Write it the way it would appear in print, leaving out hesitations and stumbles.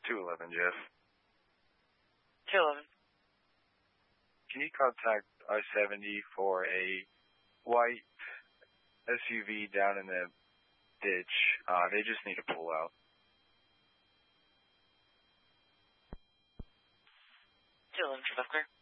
211, Jeff. 211. Can you contact I-70 for a white SUV down in the ditch? They just need to pull out. 211, Traffic Clear.